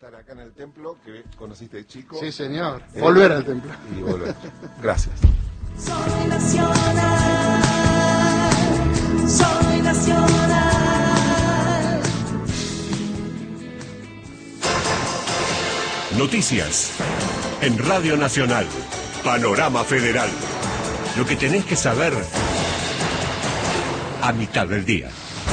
estar acá en el templo que conociste de chico. Sí, señor. Volver al templo. Y volver. Gracias. Soy nacional, soy nacional. Noticias en Radio Nacional. Panorama Federal. Lo que tenés que saber a mitad del día.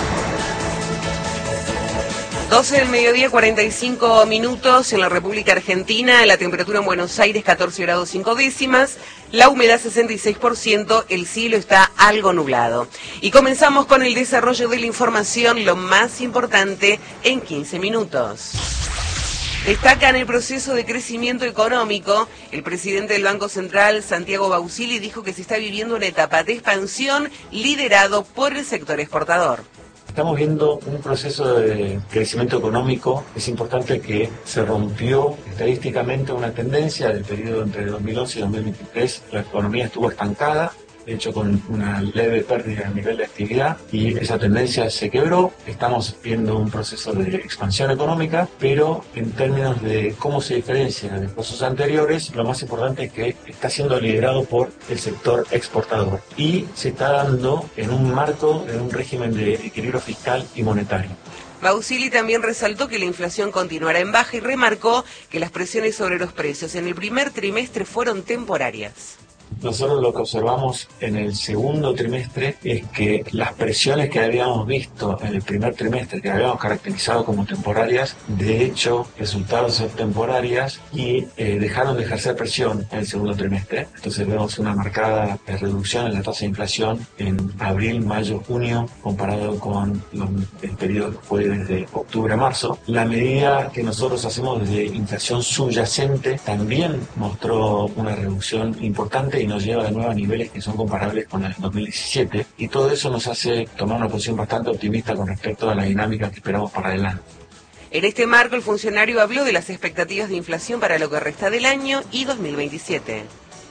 12 del mediodía, 45 minutos en la República Argentina, la temperatura en Buenos Aires 14 grados 5 décimas, la humedad 66%, el cielo está algo nublado. Y comenzamos con el desarrollo de la información, lo más importante en 15 minutos. Destaca en el proceso de crecimiento económico, el presidente del Banco Central, Santiago Bausili, dijo que se está viviendo una etapa de expansión liderado por el sector exportador. Estamos viendo un proceso de crecimiento económico. Es importante que se rompió estadísticamente una tendencia del periodo entre 2011 y 2023. La economía estuvo estancada, de hecho con una leve pérdida en nivel de actividad, y esa tendencia se quebró. Estamos viendo un proceso de expansión económica, pero en términos de cómo se diferencia de procesos anteriores, lo más importante es que está siendo liderado por el sector exportador y se está dando en un marco, en un régimen de equilibrio fiscal y monetario. Bausili también resaltó que la inflación continuará en baja y remarcó que las presiones sobre los precios en el primer trimestre fueron temporarias. Nosotros lo que observamos en el segundo trimestre es que las presiones que habíamos visto en el primer trimestre, que habíamos caracterizado como temporarias, de hecho resultaron ser temporarias y dejaron de ejercer presión en el segundo trimestre. Entonces vemos una marcada reducción en la tasa de inflación en abril, mayo, junio, comparado con el periodo que fue desde octubre a marzo. La medida que nosotros hacemos de inflación subyacente también mostró una reducción importante y nos lleva de nuevo a niveles que son comparables con el 2017, y todo eso nos hace tomar una posición bastante optimista con respecto a la dinámica que esperamos para adelante. En este marco, el funcionario habló de las expectativas de inflación para lo que resta del año y 2027.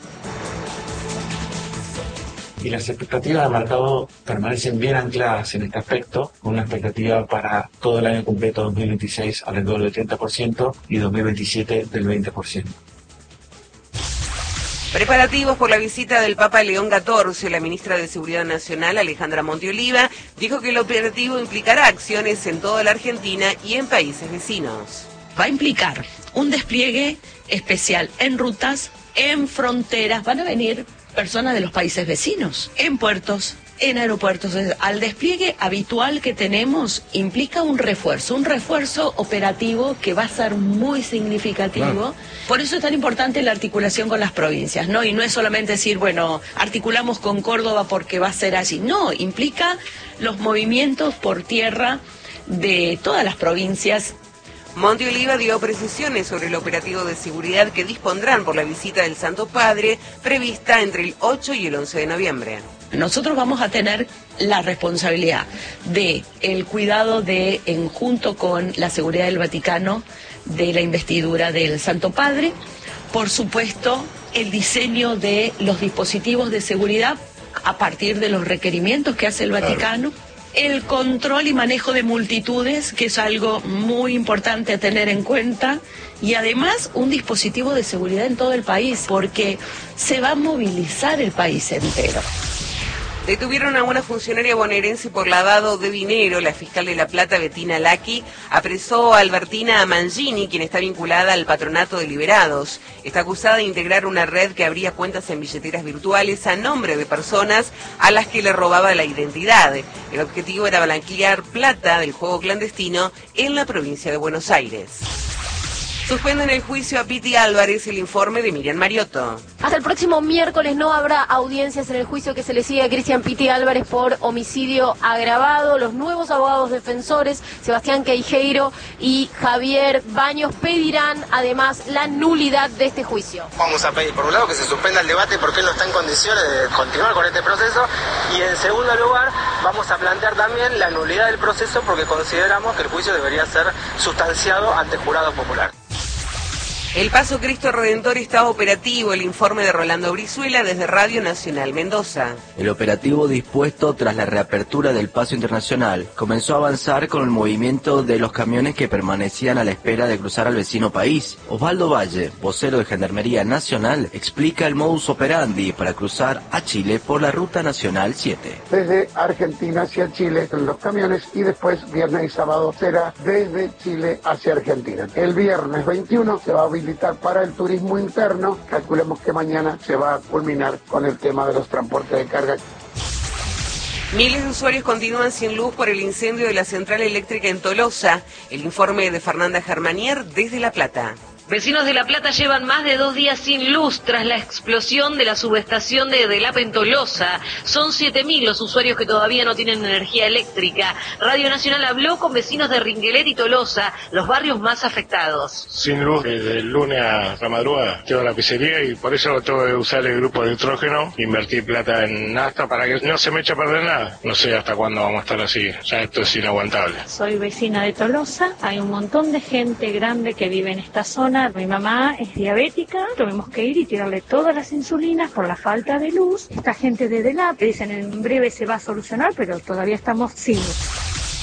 Y las expectativas de mercado permanecen bien ancladas en este aspecto, con una expectativa para todo el año completo 2026 alrededor del 30% y 2027 del 20%. Preparativos por la visita del Papa León XIV, la ministra de Seguridad Nacional, Alejandra Monteoliva, dijo que el operativo implicará acciones en toda la Argentina y en países vecinos. Va a implicar un despliegue especial en rutas, en fronteras, van a venir personas de los países vecinos, en puertos, en aeropuertos. Al despliegue habitual que tenemos implica un refuerzo operativo que va a ser muy significativo. Claro. Por eso es tan importante la articulación con las provincias, ¿no? Y no es solamente decir, bueno, articulamos con Córdoba porque va a ser allí. No, implica los movimientos por tierra de todas las provincias. Monteoliva dio precisiones sobre el operativo de seguridad que dispondrán por la visita del Santo Padre, prevista entre el 8 y el 11 de noviembre. Nosotros vamos a tener la responsabilidad de el cuidado de, junto con la seguridad del Vaticano, de la investidura del Santo Padre, por supuesto, el diseño de los dispositivos de seguridad a partir de los requerimientos que hace el Vaticano. El control y manejo de multitudes, que es algo muy importante a tener en cuenta, y además un dispositivo de seguridad en todo el país, porque se va a movilizar el país entero. Detuvieron a una funcionaria bonaerense por lavado de dinero. La fiscal de La Plata, Bettina Lacchi, apresó a Albertina Mangini, quien está vinculada al patronato de liberados. Está acusada de integrar una red que abría cuentas en billeteras virtuales a nombre de personas a las que le robaba la identidad. El objetivo era blanquear plata del juego clandestino en la provincia de Buenos Aires. Suspenden el juicio a Piti Álvarez, el informe de Miriam Mariotto. Hasta el próximo miércoles no habrá audiencias en el juicio que se le sigue a Cristian Piti Álvarez por homicidio agravado. Los nuevos abogados defensores, Sebastián Queijeiro y Javier Baños, pedirán además la nulidad de este juicio. Vamos a pedir, por un lado, que se suspenda el debate porque él no está en condiciones de continuar con este proceso, y en segundo lugar, vamos a plantear también la nulidad del proceso porque consideramos que el juicio debería ser sustanciado ante jurado popular. El Paso Cristo Redentor está operativo. El informe de Rolando Brizuela desde Radio Nacional Mendoza. El operativo dispuesto tras la reapertura del Paso Internacional comenzó a avanzar con el movimiento de los camiones que permanecían a la espera de cruzar al vecino país. Osvaldo Valle, vocero de Gendarmería Nacional, explica el modus operandi para cruzar a Chile por la Ruta Nacional 7. Desde Argentina hacia Chile con los camiones y después viernes y sábado será desde Chile hacia Argentina. El viernes 21 se va a habilitar para el turismo interno. Calculemos que mañana se va a culminar con el tema de los transportes de carga. Miles de usuarios continúan sin luz por el incendio de la central eléctrica en Tolosa. El informe de Fernanda Germanier desde La Plata. Vecinos de La Plata llevan más de 2 días sin luz tras la explosión de la subestación de Delapa en Tolosa. Son 7.000 los usuarios que todavía no tienen energía eléctrica. Radio Nacional habló con vecinos de Ringuelet y Tolosa, los barrios más afectados. Sin luz desde el lunes a la madrugada. Tengo la pizzería y por eso tengo que usar el grupo de nitrógeno, invertir plata en nafta para que no se me eche a perder nada. No sé hasta cuándo vamos a estar así. Ya esto es inaguantable. Soy vecina de Tolosa. Hay un montón de gente grande que vive en esta zona. Mi mamá es diabética, tuvimos que ir y tirarle todas las insulinas por la falta de luz. Esta gente de DELAP dicen en breve se va a solucionar, pero todavía estamos sin luz.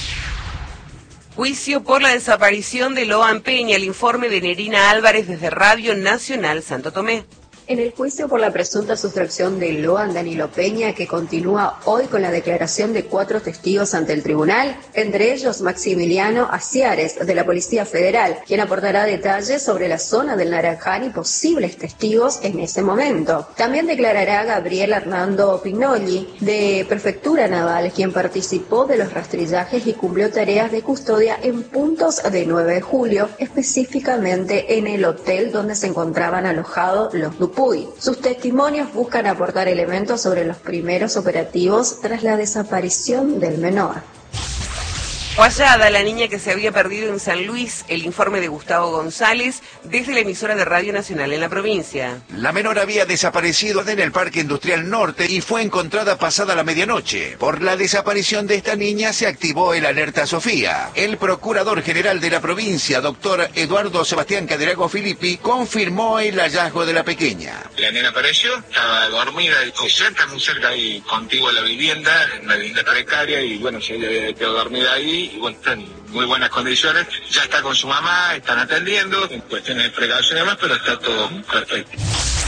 Juicio por la desaparición de Loan Peña. El informe de Nerina Álvarez desde Radio Nacional Santo Tomé. En el juicio por la presunta sustracción de Loan Danilo Peña, que continúa hoy con la declaración de 4 testigos ante el tribunal, entre ellos Maximiliano Aciares, de la Policía Federal, quien aportará detalles sobre la zona del Naranjal y posibles testigos en ese momento. También declarará Gabriel Hernando Pignoli, de Prefectura Naval, quien participó de los rastrillajes y cumplió tareas de custodia en puntos de 9 de julio, específicamente en el hotel donde se encontraban alojados los Dupuy. Sus testimonios buscan aportar elementos sobre los primeros operativos tras la desaparición del menor. Fue hallada la niña que se había perdido en San Luis. El informe de Gustavo González desde la emisora de Radio Nacional en la provincia. La menor había desaparecido en el Parque Industrial Norte y fue encontrada pasada la medianoche. Por la desaparición de esta niña se activó el Alerta Sofía. El Procurador General de la provincia, doctor Eduardo Sebastián Caderago Filippi, confirmó el hallazgo de la pequeña. La nena apareció, estaba dormida, muy cerca ahí, contigua a la vivienda, en una vivienda precaria, y bueno, se quedó dormida ahí. Y bueno, está en muy buenas condiciones, ya está con su mamá, están atendiendo, en cuestiones de precaución y demás, pero está todo perfecto.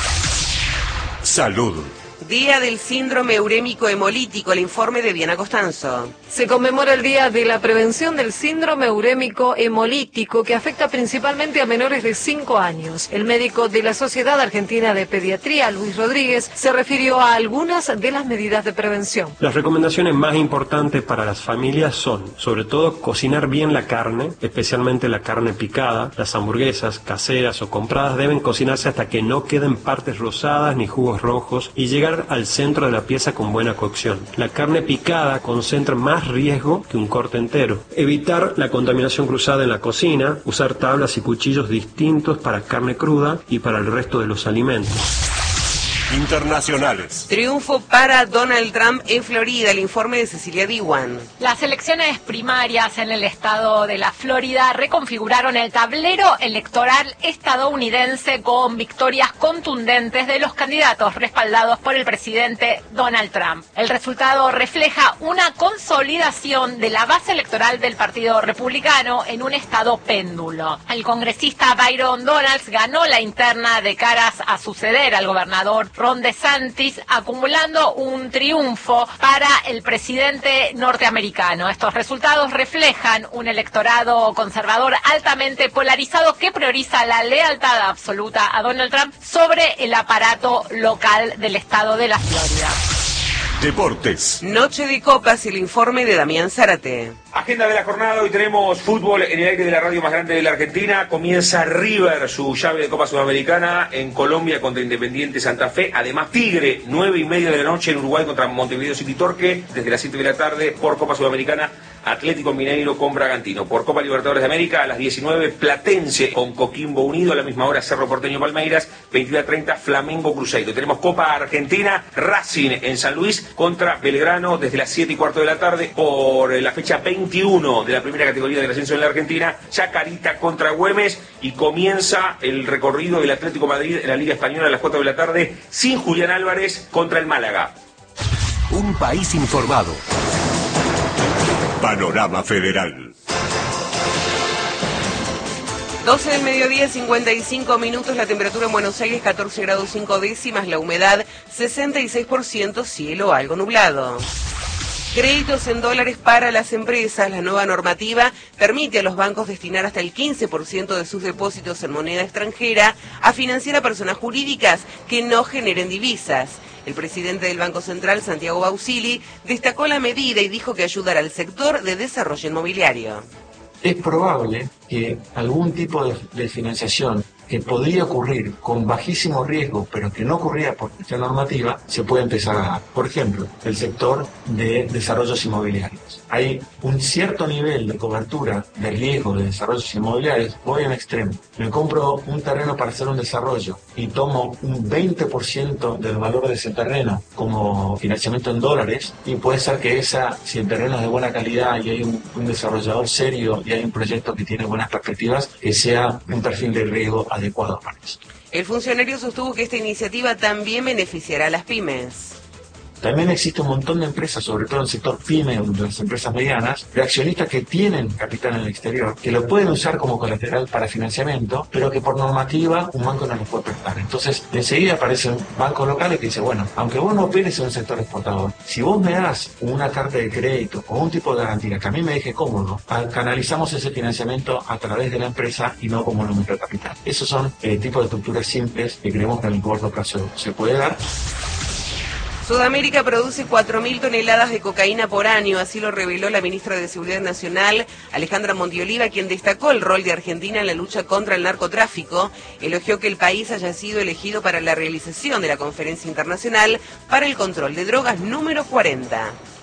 Salud. Día del síndrome urémico hemolítico. El informe de Diana Costanzo. Se conmemora el Día de la Prevención del Síndrome Urémico Hemolítico, que afecta principalmente a menores de 5 años. El médico de la Sociedad Argentina de Pediatría, Luis Rodríguez, se refirió a algunas de las medidas de prevención. Las recomendaciones más importantes para las familias son, sobre todo, cocinar bien la carne, especialmente la carne picada. Las hamburguesas caseras o compradas deben cocinarse hasta que no queden partes rosadas ni jugos rojos y llegar al centro de la pieza con buena cocción. La carne picada concentra más riesgo que un corte entero. Evitar la contaminación cruzada en la cocina, usar tablas y cuchillos distintos para carne cruda y para el resto de los alimentos. Internacionales. Triunfo para Donald Trump en Florida. El informe de Cecilia Diwan. Las elecciones primarias en el estado de la Florida reconfiguraron el tablero electoral estadounidense con victorias contundentes de los candidatos respaldados por el presidente Donald Trump. El resultado refleja una consolidación de la base electoral del Partido Republicano en un estado péndulo. El congresista Byron Donalds ganó la interna de caras a suceder al gobernador Ron DeSantis, acumulando un triunfo para el presidente norteamericano. Estos resultados reflejan un electorado conservador altamente polarizado que prioriza la lealtad absoluta a Donald Trump sobre el aparato local del estado de la Florida. Deportes. Noche de copas, el informe de Damián Zárate. Agenda de la jornada, hoy tenemos fútbol en el aire de la radio más grande de la Argentina. Comienza River su llave de Copa Sudamericana en Colombia contra Independiente Santa Fe. Además Tigre, 9:30 de la noche en Uruguay contra Montevideo City Torque. Desde las 7 de la tarde por Copa Sudamericana, Atlético Mineiro con Bragantino. Por Copa Libertadores de América a las 19, Platense con Coquimbo Unido. A la misma hora Cerro Porteño Palmeiras, 22:30 Flamengo Cruzeiro. Tenemos Copa Argentina, Racing en San Luis contra Belgrano desde las 7:15 de la tarde por la fecha 20 21 de la primera categoría del ascenso en la Argentina, Chacarita contra Güemes, y comienza el recorrido del Atlético Madrid en la Liga Española a las 4 de la tarde, sin Julián Álvarez, contra el Málaga. Un país informado. Panorama Federal. 12 del mediodía, 55 minutos, la temperatura en Buenos Aires 14 grados 5 décimas, la humedad 66%, cielo algo nublado. Créditos en dólares para las empresas. La nueva normativa permite a los bancos destinar hasta el 15% de sus depósitos en moneda extranjera a financiar a personas jurídicas que no generen divisas. El presidente del Banco Central, Santiago Bausili, destacó la medida y dijo que ayudará al sector de desarrollo inmobiliario. Es probable que algún tipo de financiación que podría ocurrir con bajísimo riesgo, pero que no ocurría por esta normativa, se puede empezar a dar. Por ejemplo, el sector de desarrollos inmobiliarios. Hay un cierto nivel de cobertura de riesgo de desarrollos inmobiliarios. Voy en extremo. Me compro un terreno para hacer un desarrollo y tomo un 20% del valor de ese terreno como financiamiento en dólares, y puede ser que si el terreno es de buena calidad y hay un desarrollador serio y hay un proyecto que tiene buenas perspectivas, que sea un perfil de riesgo adecuado para eso. El funcionario sostuvo que esta iniciativa también beneficiará a las pymes. También existe un montón de empresas, sobre todo en el sector pyme, de las empresas medianas, de accionistas que tienen capital en el exterior, que lo pueden usar como colateral para financiamiento, pero que por normativa un banco no les puede prestar. Entonces, enseguida aparecen bancos locales que dicen, bueno, aunque vos no operes en un sector exportador, si vos me das una carta de crédito o un tipo de garantía que a mí me deje cómodo, canalizamos ese financiamiento a través de la empresa y no como un microcapital. Esos son tipos de estructuras simples que creemos que en el corto plazo se puede dar. Sudamérica produce 4.000 toneladas de cocaína por año, así lo reveló la ministra de Seguridad Nacional, Alejandra Montioliva, quien destacó el rol de Argentina en la lucha contra el narcotráfico. Elogió que el país haya sido elegido para la realización de la Conferencia Internacional para el Control de Drogas número 40.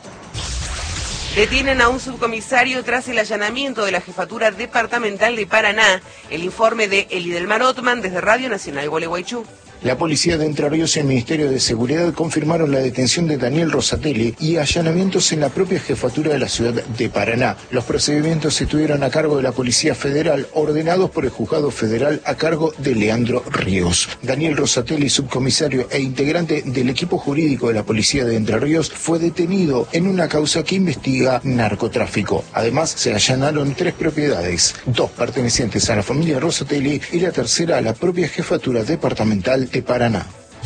Detienen a un subcomisario tras el allanamiento de la Jefatura Departamental de Paraná. El informe de Elidelmar Otman desde Radio Nacional Gualeguaychú. La policía de Entre Ríos y el Ministerio de Seguridad confirmaron la detención de Daniel Rosatelli y allanamientos en la propia jefatura de la ciudad de Paraná. Los procedimientos estuvieron a cargo de la Policía Federal, ordenados por el Juzgado Federal a cargo de Leandro Ríos. Daniel Rosatelli, subcomisario e integrante del equipo jurídico de la Policía de Entre Ríos, fue detenido en una causa que investiga narcotráfico. Además, se allanaron 3 propiedades, 2 pertenecientes a la familia Rosatelli y la tercera a la propia jefatura departamental de Paraná.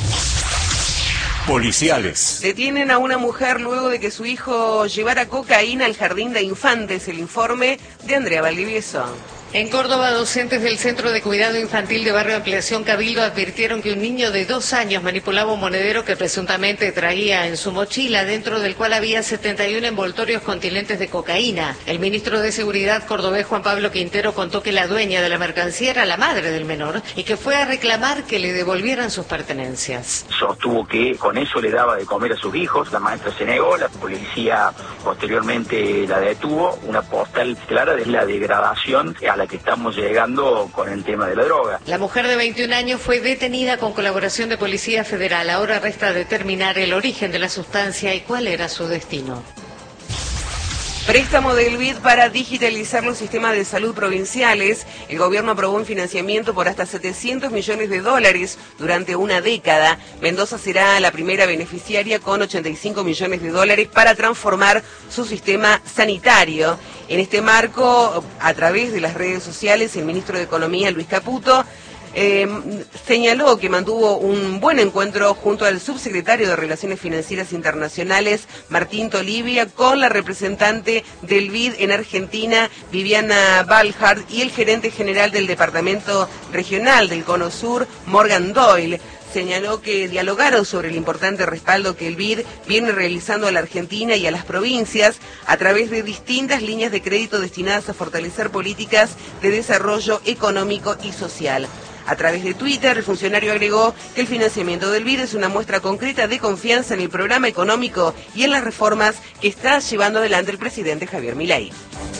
Policiales. Detienen a una mujer luego de que su hijo llevara cocaína al jardín de infantes. El informe de Andrea Valdivieso. En Córdoba, docentes del Centro de Cuidado Infantil de Barrio Ampliación Cabildo advirtieron que un niño de 2 años manipulaba un monedero que presuntamente traía en su mochila, dentro del cual había 71 envoltorios contenentes de cocaína. El ministro de Seguridad cordobés, Juan Pablo Quintero, contó que la dueña de la mercancía era la madre del menor y que fue a reclamar que le devolvieran sus pertenencias. Sostuvo que con eso le daba de comer a sus hijos, la maestra se negó, la policía posteriormente la detuvo, una postal clara de la degradación a la que estamos llegando con el tema de la droga. La mujer de 21 años fue detenida con colaboración de Policía Federal. Ahora resta determinar el origen de la sustancia y cuál era su destino. Préstamo del BID para digitalizar los sistemas de salud provinciales. El gobierno aprobó un financiamiento por hasta $700 millones durante una década. Mendoza será la primera beneficiaria con $85 millones para transformar su sistema sanitario. En este marco, a través de las redes sociales, el ministro de Economía, Luis Caputo, señaló que mantuvo un buen encuentro junto al subsecretario de Relaciones Financieras Internacionales, Martín Tolivia, con la representante del BID en Argentina, Viviana Balhard, y el gerente general del Departamento Regional del Cono Sur, Morgan Doyle. Señaló que dialogaron sobre el importante respaldo que el BID viene realizando a la Argentina y a las provincias a través de distintas líneas de crédito destinadas a fortalecer políticas de desarrollo económico y social. A través de Twitter, el funcionario agregó que el financiamiento del BID es una muestra concreta de confianza en el programa económico y en las reformas que está llevando adelante el presidente Javier Milei.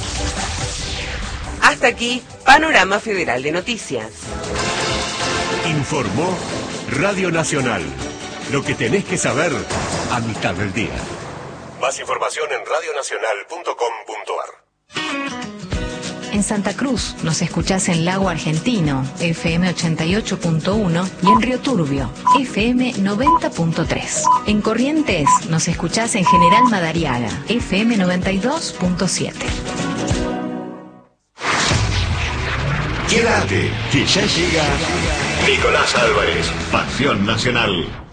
Hasta aquí, Panorama Federal de Noticias. Informó Radio Nacional. Lo que tenés que saber a mitad del día. Más información en radionacional.com.ar. En Santa Cruz nos escuchás en Lago Argentino, FM 88.1, y en Río Turbio, FM 90.3. En Corrientes nos escuchás en General Madariaga, FM 92.7. Quédate, que ya llega Nicolás Álvarez, Pasión Nacional.